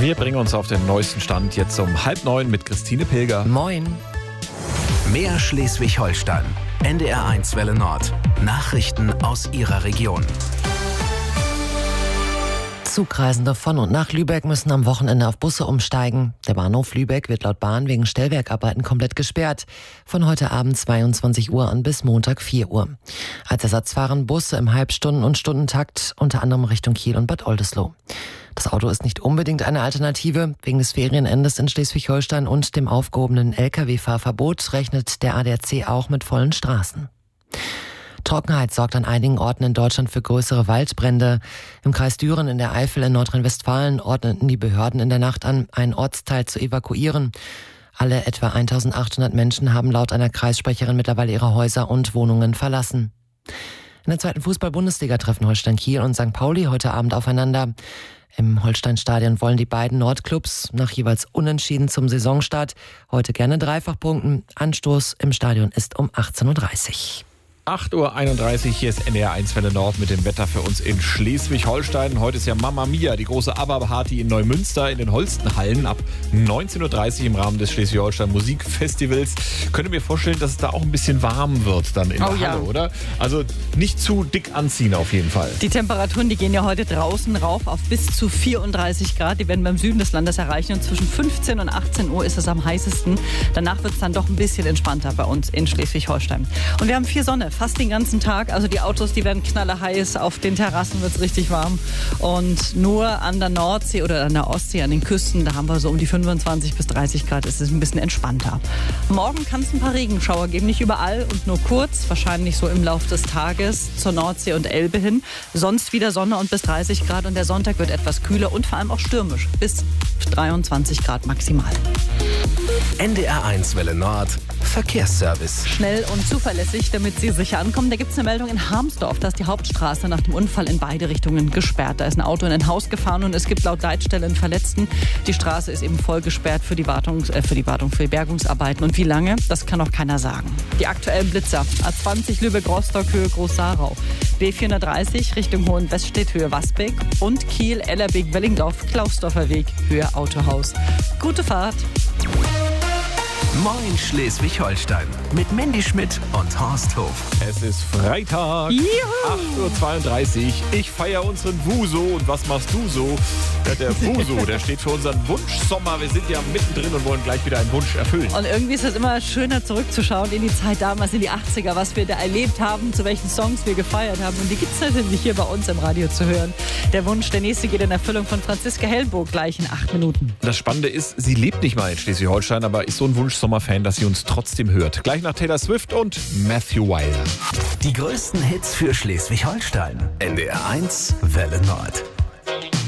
Wir bringen uns auf den neuesten Stand jetzt um 8:30 mit Christine Pilger. Moin. Mehr Schleswig-Holstein. NDR1 Welle Nord. Nachrichten aus Ihrer Region. Zugreisende von und nach Lübeck müssen am Wochenende auf Busse umsteigen. Der Bahnhof Lübeck wird laut Bahn wegen Stellwerkarbeiten komplett gesperrt. Von heute Abend 22 Uhr an bis Montag 4 Uhr. Als Ersatz fahren Busse im Halbstunden- und Stundentakt, unter anderem Richtung Kiel und Bad Oldesloe. Das Auto ist nicht unbedingt eine Alternative. Wegen des Ferienendes in Schleswig-Holstein und dem aufgehobenen Lkw-Fahrverbot rechnet der ADAC auch mit vollen Straßen. Trockenheit sorgt an einigen Orten in Deutschland für größere Waldbrände. Im Kreis Düren in der Eifel in Nordrhein-Westfalen ordneten die Behörden in der Nacht an, einen Ortsteil zu evakuieren. Alle etwa 1800 Menschen haben laut einer Kreissprecherin mittlerweile ihre Häuser und Wohnungen verlassen. In der zweiten Fußball-Bundesliga treffen Holstein Kiel und St. Pauli heute Abend aufeinander. Im Holstein-Stadion wollen die beiden Nordclubs nach jeweils Unentschieden zum Saisonstart heute gerne dreifach punkten. Anstoß im Stadion ist um 18:30 Uhr. 8:31 Uhr, hier ist NDR1 Welle Nord mit dem Wetter für uns in Schleswig-Holstein. Heute ist ja Mamma Mia, die große ABBA-Party in Neumünster in den Holstenhallen ab 19:30 Uhr im Rahmen des Schleswig-Holstein Musikfestivals. Könnt ihr mir vorstellen, dass es da auch ein bisschen warm wird dann in der Halle, oder? Also nicht zu dick anziehen auf jeden Fall. Die Temperaturen, die gehen ja heute draußen rauf auf bis zu 34 Grad. Die werden beim Süden des Landes erreichen und zwischen 15 und 18 Uhr ist es am heißesten. Danach wird es dann doch ein bisschen entspannter bei uns in Schleswig-Holstein. Und wir haben viel Sonne. Fast den ganzen Tag. Also die Autos, die werden knallerheiß. Auf den Terrassen wird es richtig warm. Und nur an der Nordsee oder an der Ostsee, an den Küsten, da haben wir so um die 25 bis 30 Grad. Es ist ein bisschen entspannter. Morgen kann es ein paar Regenschauer geben. Nicht überall und nur kurz. Wahrscheinlich so im Laufe des Tages zur Nordsee und Elbe hin. Sonst wieder Sonne und bis 30 Grad. Und der Sonntag wird etwas kühler und vor allem auch stürmisch. Bis 23 Grad maximal. NDR1 Welle Nord. Verkehrsservice. Schnell und zuverlässig, damit Sie sicher ankommen. Da gibt es eine Meldung in Harmsdorf, dass die Hauptstraße nach dem Unfall in beide Richtungen gesperrt. Da ist ein Auto in ein Haus gefahren und es gibt laut Leitstelle einen Verletzten. Die Straße ist eben voll gesperrt für die Bergungsarbeiten. Und wie lange? Das kann auch keiner sagen. Die aktuellen Blitzer. A20 Lübeck-Rostock Höhe Groß-Sarau. B430 Richtung Hohenweststedt Höhe Wasbeck. Und Kiel, Ellerbeek, Wellingdorf, Klausdorfer Weg Höhe Autohaus. Gute Fahrt. Moin Schleswig-Holstein mit Mandy Schmidt und Horst Hof. Es ist Freitag, 8:32 Uhr. Ich feiere unseren Wuso. Und was machst du so? Ja, der Wuso, der steht für unseren Wunschsommer. Wir sind ja mittendrin und wollen gleich wieder einen Wunsch erfüllen. Und irgendwie ist es immer schöner zurückzuschauen in die Zeit damals, in die 80er, was wir da erlebt haben, zu welchen Songs wir gefeiert haben. Und die gibt es natürlich hier bei uns im Radio zu hören. Der Wunsch, der nächste geht in Erfüllung von Franziska Hellburg gleich in 8 Minuten. Das Spannende ist, sie lebt nicht mal in Schleswig-Holstein, aber ist so ein Wunschsommer-Fan, dass sie uns trotzdem hört. Gleich nach Taylor Swift und Matthew Wilder. Die größten Hits für Schleswig-Holstein. NDR1 Welle Nord.